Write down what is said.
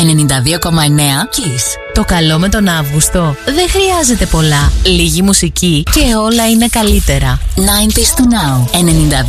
Kiss. Το καλό με τον Αύγουστο δεν χρειάζεται πολλά. Λίγη μουσική και όλα είναι καλύτερα. 90s to now.